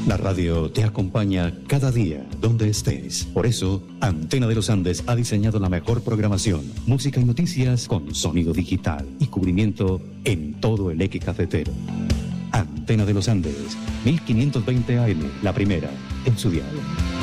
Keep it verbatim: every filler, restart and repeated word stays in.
La radio te acompaña cada día, donde estés. Por eso, Antena de los Andes ha diseñado la mejor programación, música y noticias con sonido digital y cubrimiento en todo el eje cafetero. Antena de los Andes, mil quinientos veinte A M, la primera en su dial.